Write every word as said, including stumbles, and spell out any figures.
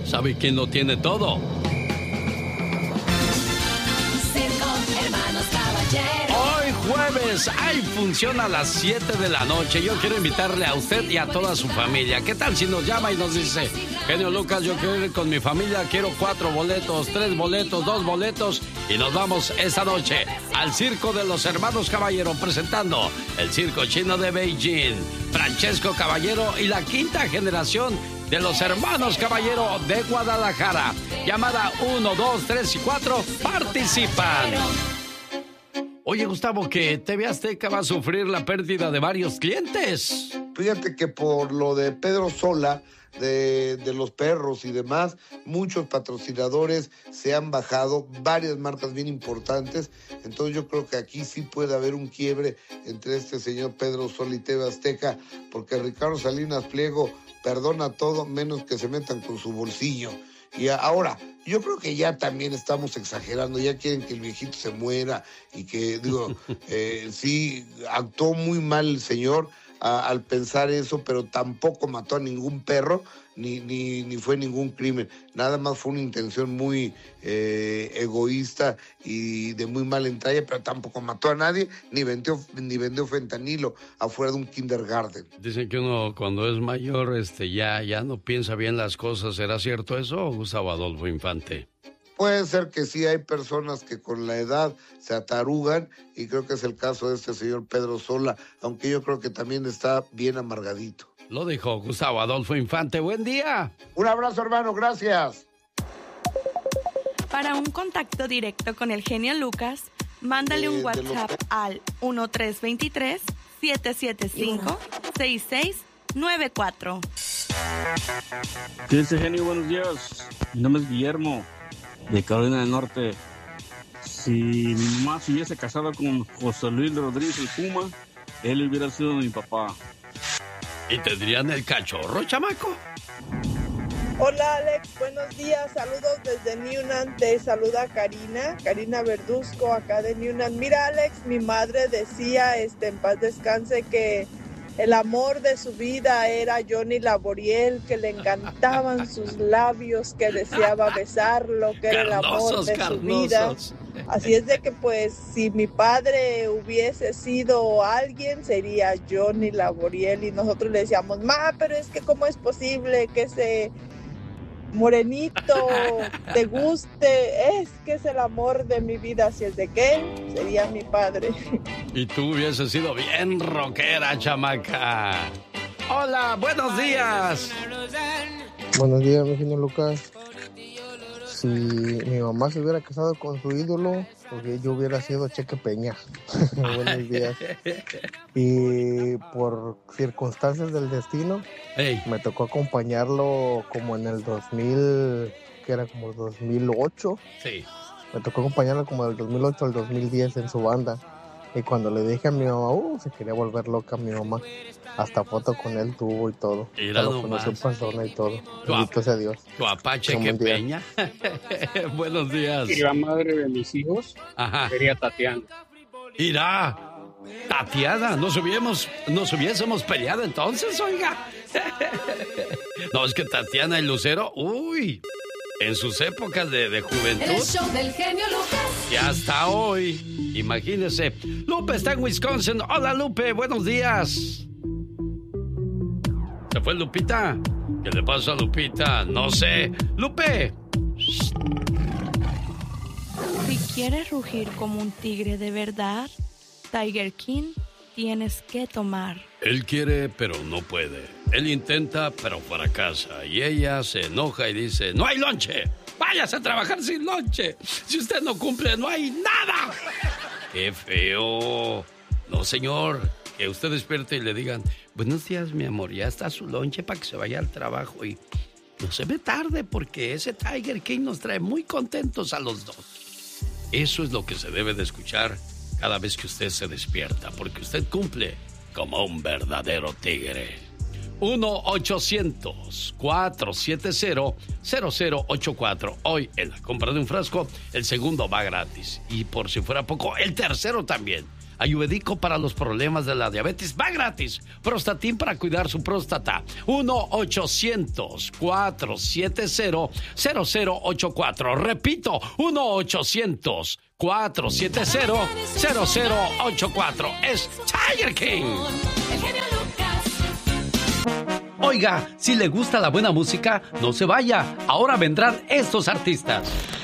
¿Sabe quién lo tiene todo? Hoy jueves hay función a las siete de la noche. Yo quiero invitarle a usted y a toda su familia. ¿Qué tal si nos llama y nos dice: genio Lucas, yo quiero ir con mi familia, quiero cuatro boletos, tres boletos, dos boletos, y nos vamos esta noche al Circo de los Hermanos Caballero, presentando el Circo Chino de Beijing, Francesco Caballero y la quinta generación de los Hermanos Caballero de Guadalajara? Llamada uno, dos, tres y cuatro participan. Oye, Gustavo, que T V Azteca va a sufrir la pérdida de varios clientes. Fíjate que por lo de Pedro Sola, de, de los perros y demás, muchos patrocinadores se han bajado, varias marcas bien importantes. Entonces yo creo que aquí sí puede haber un quiebre entre este señor Pedro Sola y T V Azteca, porque Ricardo Salinas Pliego perdona todo menos que se metan con su bolsillo. Y ahora, yo creo que ya también estamos exagerando, ya quieren que el viejito se muera y que, digo, eh, sí, actuó muy mal el señor a, al pensar eso, pero tampoco mató a ningún perro, ni, ni, ni fue ningún crimen. Nada más fue una intención muy eh, egoísta y de muy mala entraña, pero tampoco mató a nadie, ni vendió, ni vendió fentanilo afuera de un kindergarten. Dicen que uno cuando es mayor este, ya, ya no piensa bien las cosas. ¿Será cierto eso, Gustavo Adolfo Infante? Puede ser que sí, hay personas que con la edad se atarugan, y creo que es el caso de este señor Pedro Sola, aunque yo creo que también está bien amargadito. Lo dijo Gustavo Adolfo Infante. ¡Buen día! Un abrazo, hermano, gracias. Para un contacto directo con el genio Lucas, mándale un eh, WhatsApp los... al uno tres dos tres, siete siete cinco, seis seis nueve cuatro. ¿Qué dice, genio? Buenos días. Mi nombre es Guillermo, de Carolina del Norte. Si mi mamá se hubiese casado con José Luis Rodríguez el Puma, él hubiera sido mi papá. ¿Y tendrían el cachorro, chamaco? Hola, Alex, buenos días, saludos desde Newnan, te saluda Karina, Karina Verduzco, acá de Newnan. Mira, Alex, mi madre decía, este, en paz descanse, que el amor de su vida era Johnny Laboriel, que le encantaban sus labios, que deseaba besarlo, que era el amor de su vida. Así es de que, pues, si mi padre hubiese sido alguien, sería Johnny Laboriel. Y nosotros le decíamos: ma, pero es que ¿cómo es posible que ese morenito te guste? Es que es el amor de mi vida. Así es de que sería mi padre. Y tú hubieses sido bien rockera, chamaca. Hola, buenos días. Buenos días, mi genio Lucas. Si mi mamá se hubiera casado con su ídolo, porque yo hubiera sido Cheque Peña. Buenos días. Y por circunstancias del destino, hey, me tocó acompañarlo como en el dos mil, que era como dos mil ocho. Sí. Me tocó acompañarlo como del dos mil ocho al dos mil diez en su banda. Y cuando le dije a mi mamá, uh, se quería volver loca mi mamá. Hasta foto con él tuvo y todo. Mira lo conoció en persona y todo. Bendito sea Dios. Tu apache que peña. Buenos días. Y la madre de mis hijos, ajá, sería Tatiana. Irá. Tatiana, nos hubiésemos, nos hubiésemos peleado entonces, oiga. No, es que Tatiana y Lucero, uy, en sus épocas de, de juventud. El show del genio Lucas. Y hasta hoy, imagínese. Lupe está en Wisconsin. Hola, Lupe, buenos días. ¿Se fue Lupita? ¿Qué le pasa a Lupita? No sé. ¡Lupe! Si quieres rugir como un tigre de verdad, Tiger King, tienes que tomar. Él quiere, pero no puede. Él intenta, pero fracasa. Y ella se enoja y dice: ¡no hay lonche! ¡Váyase a trabajar sin lonche! Si usted no cumple, no hay nada. ¡Qué feo! No, señor. Que usted despierte y le digan: buenos días, mi amor, ya está su lonche para que se vaya al trabajo y no se ve tarde, porque ese Tiger King nos trae muy contentos a los dos. Eso es lo que se debe de escuchar cada vez que usted se despierta, porque usted cumple como un verdadero tigre. uno ochocientos, cuatro siete cero, cero cero ocho cuatro. Hoy, en la compra de un frasco, el segundo va gratis. Y por si fuera poco, el tercero también. Ayurvédico para los problemas de la diabetes, va gratis. Prostatin para cuidar su próstata. uno ochocientos, cuatrocientos setenta, cero cero ochenta y cuatro. Repito, uno ochocientos, cuatrocientos setenta, cero cero ochenta y cuatro. Es Tiger King. El genio Lucas. Oiga, si le gusta la buena música, no se vaya. Ahora vendrán estos artistas.